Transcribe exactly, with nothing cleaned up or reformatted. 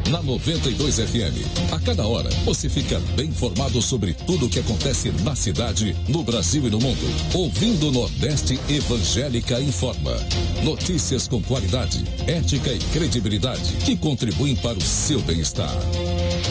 na noventa e dois F M. A cada hora, você fica bem informado sobre tudo o que acontece na cidade, no Brasil e no mundo. Ouvindo Nordeste Evangélica Informa. Notícias com qualidade, ética e credibilidade que contribuem para o seu bem-estar.